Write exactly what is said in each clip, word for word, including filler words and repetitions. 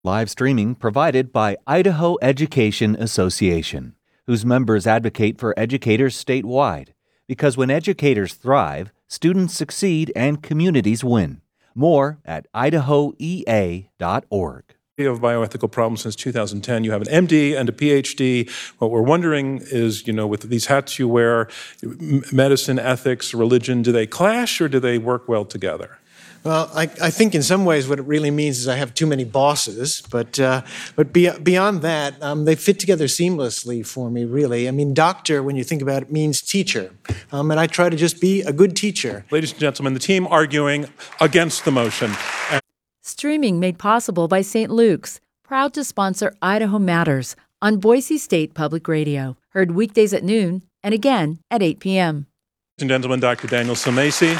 Live streaming provided by Idaho Education Association, whose members advocate for educators statewide. Because when educators thrive, students succeed and communities win. More at idaho e a dot org. Of bioethical problems since two thousand ten. You have an M D and a P H D. What we're wondering is, you know, with these hats you wear, medicine, ethics, religion, do they clash or do they work well together? Well, I, I think in some ways what it really means is I have too many bosses, but uh, but be, beyond that, um, they fit together seamlessly for me, really. I mean, doctor, when you think about it, means teacher, um, and I try to just be a good teacher. Ladies and gentlemen, the team arguing against the motion. And Streaming made possible by Saint Luke's, proud to sponsor Idaho Matters on Boise State Public Radio. Heard weekdays at noon and again at eight p.m. Ladies and gentlemen, Doctor Daniel Sulmasy.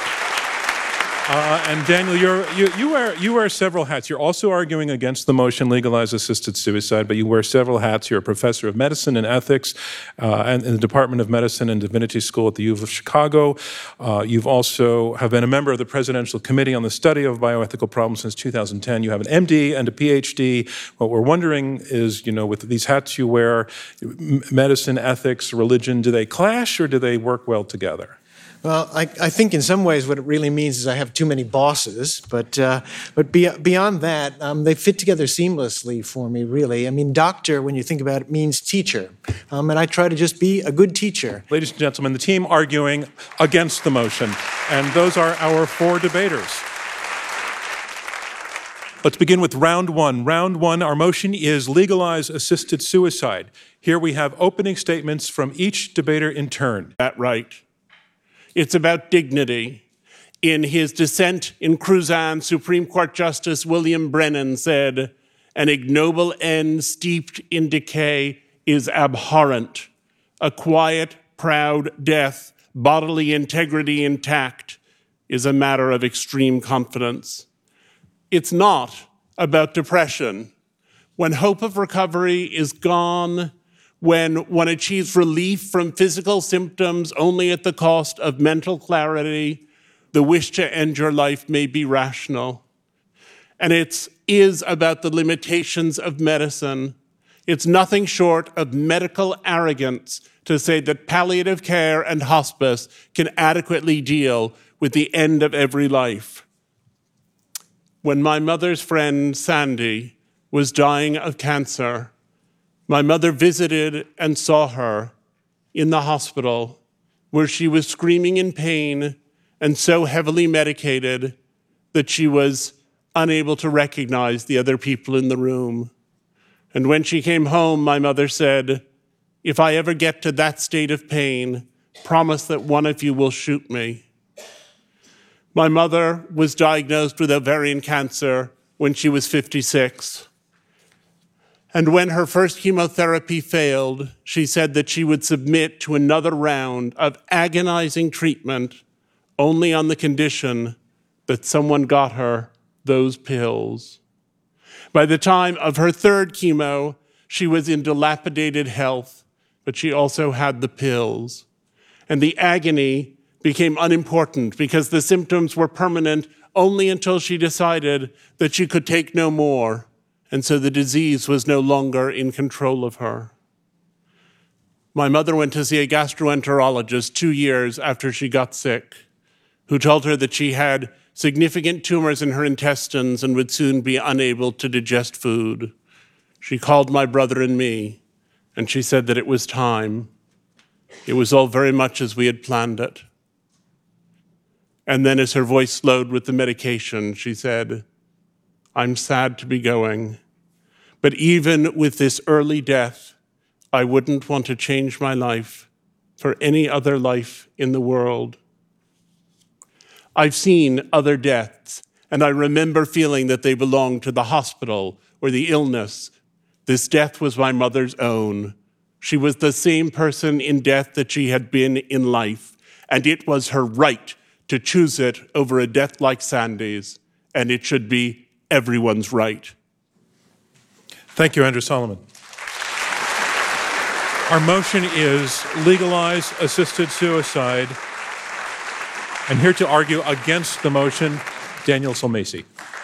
Uh, and Daniel, you're, you, you, wear, you wear several hats. You're also arguing against the motion legalize assisted suicide, but you wear several hats. You're a professor of medicine and ethics uh, and in the Department of Medicine and Divinity School at the U of Chicago. Uh, you've also have been a member of the Presidential Committee on the Study of Bioethical Problems since two thousand ten. You have an M D and a P H D. What we're wondering is, you know, with these hats you wear, medicine, ethics, religion, do they clash or do they work well together? Well, I, I think in some ways what it really means is I have too many bosses, but uh, but be, beyond that, um, they fit together seamlessly for me, really. I mean, doctor, when you think about it, means teacher, um, and I try to just be a good teacher. Ladies and gentlemen, the team arguing against the motion, and those are our four debaters. Let's begin with round one. Round one, our motion is legalize assisted suicide. Here we have opening statements from each debater in turn. That right. It's about dignity. In his dissent in Cruzan, Supreme Court Justice William Brennan said, "An ignoble end steeped in decay is abhorrent. A quiet, proud death, bodily integrity intact, is a matter of extreme confidence." It's not about depression. When hope of recovery is gone, when one achieves relief from physical symptoms only at the cost of mental clarity, the wish to end your life may be rational. And it is about the limitations of medicine. It's nothing short of medical arrogance to say that palliative care and hospice can adequately deal with the end of every life. When my mother's friend, Sandy, was dying of cancer, my mother visited and saw her in the hospital where she was screaming in pain and so heavily medicated that she was unable to recognize the other people in the room. And when she came home, my mother said, "If I ever get to that state of pain, promise that one of you will shoot me." My mother was diagnosed with ovarian cancer when she was fifty-six. And when her first chemotherapy failed, she said that she would submit to another round of agonizing treatment only on the condition that someone got her those pills. By the time of her third chemo, she was in dilapidated health, but she also had the pills. And the agony became unimportant because the symptoms were permanent only until she decided that she could take no more. And so the disease was no longer in control of her. My mother went to see a gastroenterologist two years after she got sick, who told her that she had significant tumors in her intestines and would soon be unable to digest food. She called my brother and me, and she said that it was time. It was all very much as we had planned it. And then as her voice slowed with the medication, she said, "I'm sad to be going, but even with this early death, I wouldn't want to change my life for any other life in the world." I've seen other deaths, and I remember feeling that they belonged to the hospital or the illness. This death was my mother's own. She was the same person in death that she had been in life, and it was her right to choose it over a death like Sandy's, and it should be everyone's right. Thank you, Andrew Solomon. Our motion is legalize assisted suicide. And here to argue against the motion, Daniel Sulmasy.